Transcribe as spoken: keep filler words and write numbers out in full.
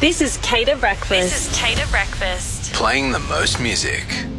This is Cater Breakfast. This is Cater Breakfast. Playing the most music.